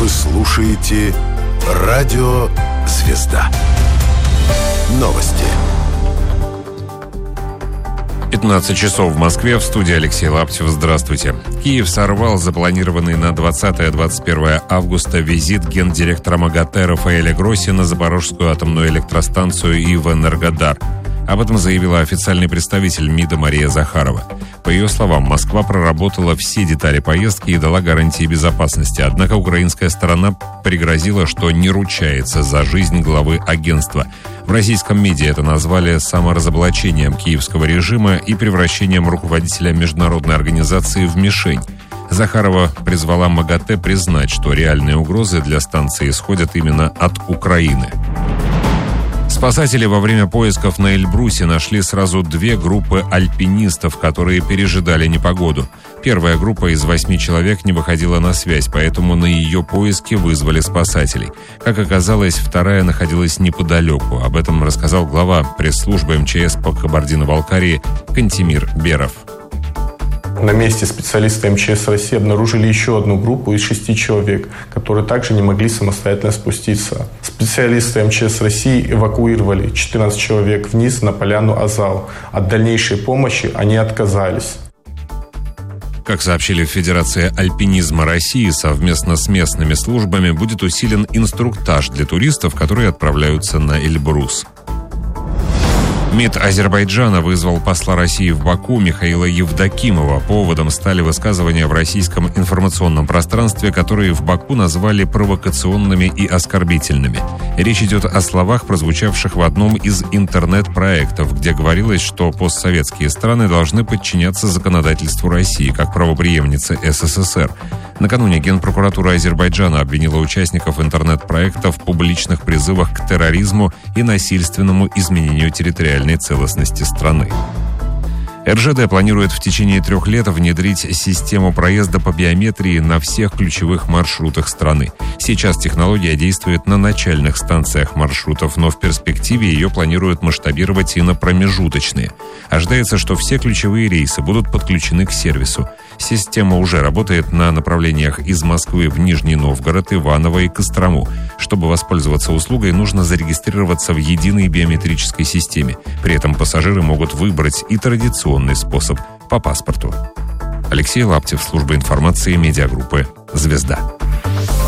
слушаете Радио Звезда. Новости. 15 часов в Москве, в студии Алексей Лаптев. Здравствуйте. Киев сорвал запланированный на 20-21 августа визит гендиректора МАГАТЭ Рафаэля Гросси на Запорожскую атомную электростанцию и в Энергодар. Об этом заявила официальный представитель МИДа Мария Захарова. По ее словам, Москва проработала все детали поездки и дала гарантии безопасности. Однако украинская сторона пригрозила, что не ручается за жизнь главы агентства. В российском МИДе это назвали саморазоблачением киевского режима и превращением руководителя международной организации в мишень. Захарова призвала МАГАТЭ признать, что реальные угрозы для станции исходят именно от Украины. Спасатели во время поисков на Эльбрусе нашли сразу две группы альпинистов, которые пережидали непогоду. Первая группа из 8 человек не выходила на связь, поэтому на ее поиски вызвали спасателей. Как оказалось, вторая находилась неподалеку. Об этом рассказал глава пресс-службы МЧС по Кабардино-Балкарии Кантемир Беров. На месте специалисты МЧС России обнаружили еще одну группу из 6 человек, которые также не могли самостоятельно спуститься. Специалисты МЧС России эвакуировали 14 человек вниз на поляну Азал. От дальнейшей помощи они отказались. Как сообщили в Федерации альпинизма России, совместно с местными службами будет усилен инструктаж для туристов, которые отправляются на Эльбрус. МИД Азербайджана вызвал посла России в Баку Михаила Евдокимова. Поводом стали высказывания в российском информационном пространстве, которые в Баку назвали провокационными и оскорбительными. Речь идет о словах, прозвучавших в одном из интернет-проектов, где говорилось, что постсоветские страны должны подчиняться законодательству России, как правопреемницы СССР. Накануне Генпрокуратура Азербайджана обвинила участников интернет-проекта в публичных призывах к терроризму и насильственному изменению территориальной целостности страны. РЖД планирует в течение 3 лет внедрить систему проезда по биометрии на всех ключевых маршрутах страны. Сейчас технология действует на начальных станциях маршрутов, но в перспективе ее планируют масштабировать и на промежуточные. Ожидается, что все ключевые рейсы будут подключены к сервису. Система уже работает на направлениях из Москвы в Нижний Новгород, Иваново и Кострому. Чтобы воспользоваться услугой, нужно зарегистрироваться в единой биометрической системе. При этом пассажиры могут выбрать и традиционный способ по паспорту. Алексей Лаптев, служба информации медиагруппы «Звезда».